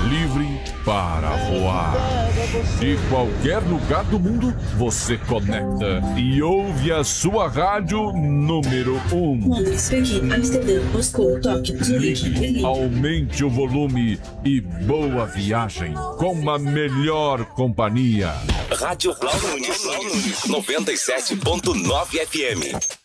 livre para voar. De qualquer lugar do mundo, você conecta e ouve a sua rádio número 1. Londres, Pequim, Amsterdã, Moscou, Tóquio, Zurique, Berlim. Aumente o volume e boa viagem com a melhor companhia. Rádio Blau Nunes, 97.9 FM.